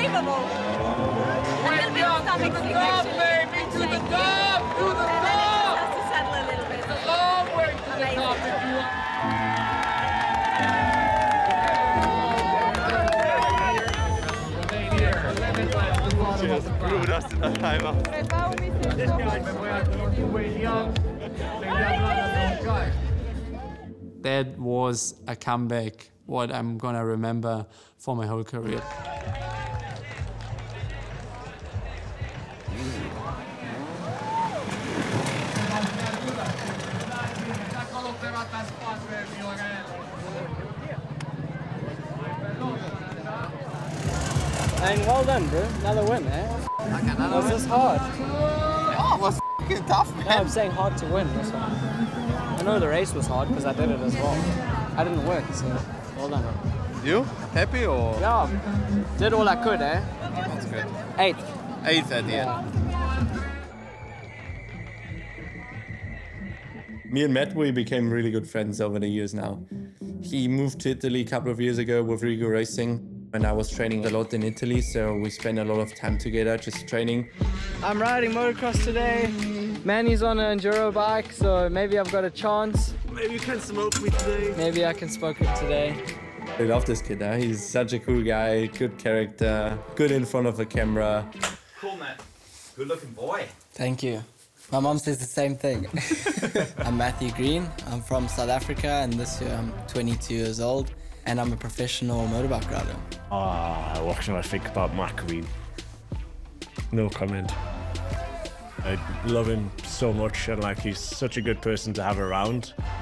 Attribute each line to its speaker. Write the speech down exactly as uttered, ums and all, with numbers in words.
Speaker 1: unbelievable. A little bit of stomach flick, actually.
Speaker 2: To the top! To the top!
Speaker 1: Has to settle a little bit.
Speaker 2: A long way to the top if you want.
Speaker 3: Cheers. Cool, dass du dabei warst.
Speaker 4: That was a comeback, what I'm gonna remember for my whole career.
Speaker 5: And well done, bro. Another win, eh? Was this hard?
Speaker 3: Oh, it was f***ing tough, man.
Speaker 5: No, I'm saying hard to win. This one. I know the race was hard because I did it as well. I didn't win, so well done.
Speaker 3: You? Happy or?
Speaker 5: Yeah, did all I could, eh?
Speaker 3: That's good.
Speaker 5: Eighth.
Speaker 3: Eighth at the end. Me and Matt, we became really good friends over the years now. He moved to Italy a couple of years ago with Rigo Racing. And I was training a lot in Italy, so we spent a lot of time together just training.
Speaker 5: I'm riding motocross today. Manny's on an enduro bike, so maybe I've got a chance.
Speaker 3: Maybe you can smoke me today.
Speaker 5: Maybe I can smoke it today.
Speaker 3: I love this kid, huh? He's such a cool guy, good character, good in front of a camera.
Speaker 6: Cool, Matt. Good looking boy.
Speaker 7: Thank you. My mom says the same thing. I'm Matthew Green. I'm from South Africa, and this year I'm twenty-two years old, and I'm a professional motorbike rider.
Speaker 8: Ah, what can I think about Matt Green? No comment. I love him so much, and like he's such a good person to have around.